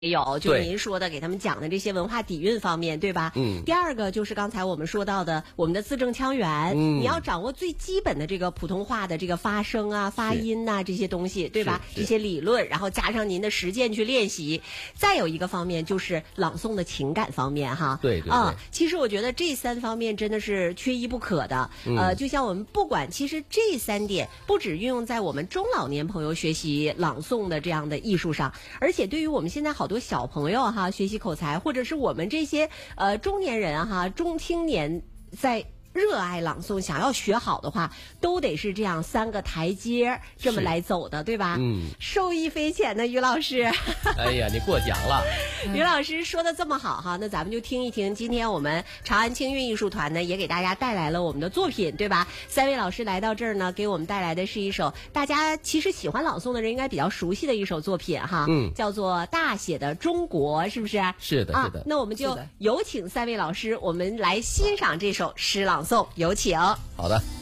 也有，就是您说的给他们讲的这些文化底蕴方面，对吧？第二个就是刚才我们说到的我们的字正腔圆，你要掌握最基本的这个普通话的这个发声啊、发音呐、这些东西，对吧？这些理论，然后加上您的实践去练习。再有一个方面就是朗诵的情感方面哈。 对。 其实我觉得这3方面真的是缺一不可的。就像我们不管，其实这3点不只运用在我们中老年朋友学习朗诵的这样的艺术上，而且对于我们现在好多小朋友哈学习口才，或者是我们这些中年人哈中青年在热爱朗诵想要学好的话，都得是这样3个台阶这么来走的，对吧？受益匪浅的于老师。 哎呀，你过奖了。 于老师说的这么好哈，那咱们就听一听。今天我们长安青韵艺术团呢，也给大家带来了我们的作品，对吧？3位老师来到这儿呢，给我们带来的是一首大家其实喜欢朗诵的人应该比较熟悉的一首作品哈，叫做《大写的中国》，是不是？ 是的，是的。 那我们就有请3位老师，我们来欣赏这首诗朗诵，有请。 好的。